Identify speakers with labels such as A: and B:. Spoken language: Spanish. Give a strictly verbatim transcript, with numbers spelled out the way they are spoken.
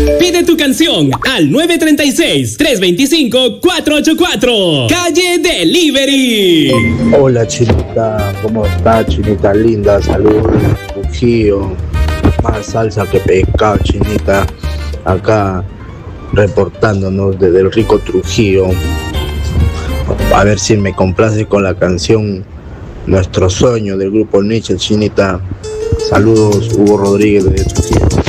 A: Pide tu canción al nueve tres seis, tres dos cinco, cuatro ocho cuatro. Calle Delivery.
B: Hola, Chinita, ¿cómo está, Chinita linda? Saludos, Trujillo. Más salsa que pescado, Chinita. Acá reportándonos desde el rico Trujillo. A ver si me complace con la canción Nuestro Sueño del grupo Nietzsche, Chinita. Saludos, Hugo Rodríguez de Trujillo.